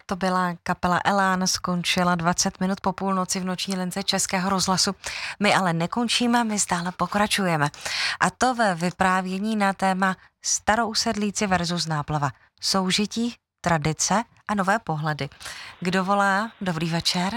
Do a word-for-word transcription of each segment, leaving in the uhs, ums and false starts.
To byla kapela Elán, skončila dvacet minut po půlnoci v noční lince Českého rozhlasu. My ale nekončíme, my stále pokračujeme. A to ve vyprávění na téma starousedlíci versus náplava. Soužití, tradice a nové pohledy. Kdo volá? Dobrý večer.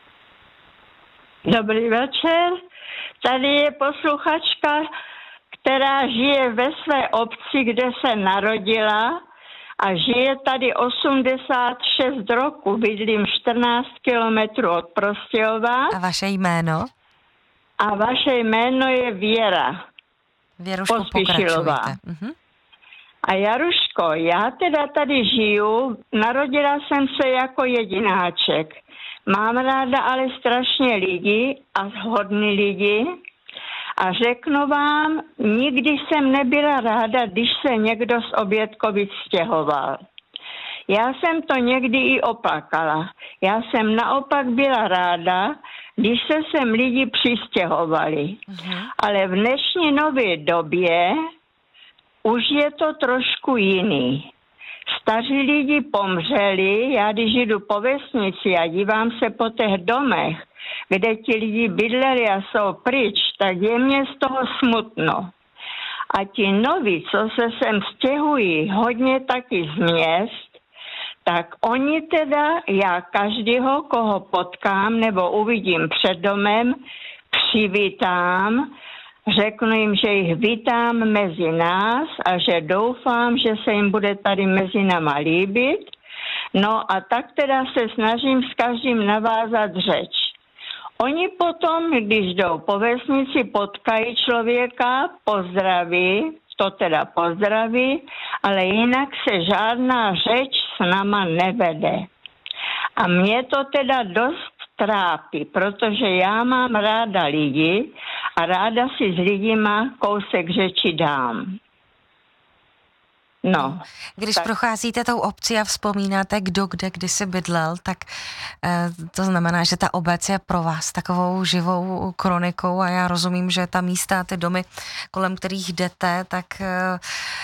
Dobrý večer. Tady je posluchačka, která žije ve své obci, kde se narodila a žije tady osmdesát šest roku. Bydlím čtrnáct kilometrů od Prostějova. A vaše jméno? A vaše jméno je Věra. Věruško, Pospíšilová. pokračujte. Mhm. A Jaruško, já teda tady žiju, narodila jsem se jako jedináček. Mám ráda ale strašně lidi a hodný lidi a řeknu vám, nikdy jsem nebyla ráda, když se někdo z Obětkovic stěhoval. Já jsem to někdy i oplakala. Já jsem naopak byla ráda, když se sem lidi přistěhovali. Uh-huh. Ale v dnešní nové době už je to trošku jiný. Staří lidi pomřeli, já když jdu po vesnici a dívám se po těch domech, kde ti lidi bydleli a jsou pryč, tak je mě z toho smutno. A ti noví, co se sem stěhují, hodně taky z měst, tak oni teda, já každého, koho potkám nebo uvidím před domem, přivítám, řeknu jim, že jich vítám mezi nás a že doufám, že se jim bude tady mezi náma líbit. No a tak teda se snažím s každým navázat řeč. Oni potom, když jdou po vesnici, potkají člověka, pozdraví, to teda pozdraví, ale jinak se žádná řeč s náma nevede. A mě to teda dost trápí, protože já mám ráda lidi a ráda si s lidima kousek řeči dám. No. Když tak. procházíte tou obcí a vzpomínáte, kdo kde kdysi bydlel, tak eh, to znamená, že ta obec je pro vás takovou živou kronikou a já rozumím, že ta místa, ty domy, kolem kterých jdete, tak eh,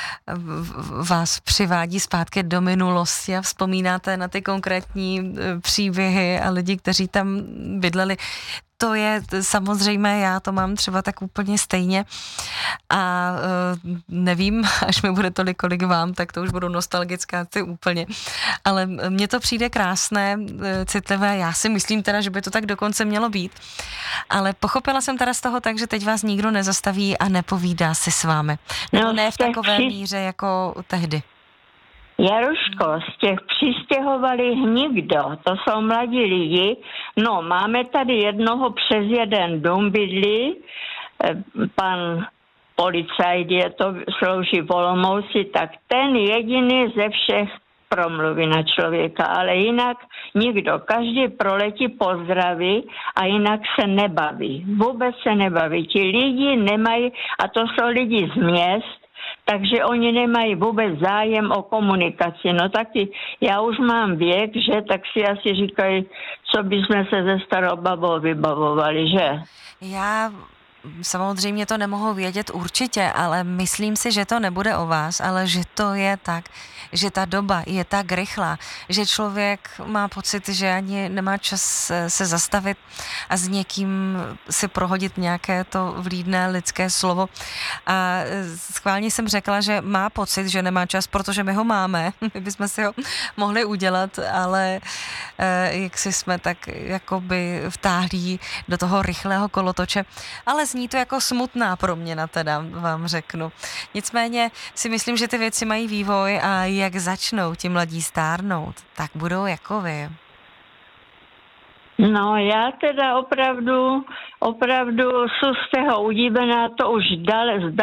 vás přivádí zpátky do minulosti a vzpomínáte na ty konkrétní eh, příběhy a lidi, kteří tam bydleli. To je samozřejmě, já to mám třeba tak úplně stejně a uh, nevím, až mi bude tolik, kolik vám, tak to už budu nostalgická ty úplně, ale mně to přijde krásné, citlivé, já si myslím teda, že by to tak dokonce mělo být, ale pochopila jsem teda z toho tak, že teď vás nikdo nezastaví a nepovídá si s vámi, nebo no, ne v takové při... míře jako tehdy. Jaruško, z těch přistěhovalých nikdo, to jsou mladí lidi. No, máme tady jednoho přes jeden dům bydlí, pan policajt je to, slouží v Olomouci, tak ten jediný ze všech promluví na člověka, ale jinak nikdo. Každý proletí pozdraví a jinak se nebaví. Vůbec se nebaví. Ti lidi nemají, a to jsou lidi z měst, takže oni nemají vůbec zájem o komunikaci. No taky já už mám věk, že, tak si asi říkají, co bychom se ze starou babou vybavovali, že? Já samozřejmě to nemohu vědět určitě, ale myslím si, že to nebude o vás, ale že to je tak, že ta doba je tak rychlá, že člověk má pocit, že ani nemá čas se zastavit a s někým si prohodit nějaké to vlídné lidské slovo. A schválně jsem řekla, že má pocit, že nemá čas, protože my ho máme, my bychom si ho mohli udělat, ale jak si jsme tak jakoby vtáhlí do toho rychlého kolotoče, ale zní to jako smutná proměna, teda vám řeknu. Nicméně si myslím, že ty věci mají vývoj a jak začnou ti mladí stárnout, tak budou jako vy. No já teda opravdu, opravdu jsem z toho udívená, to už dal,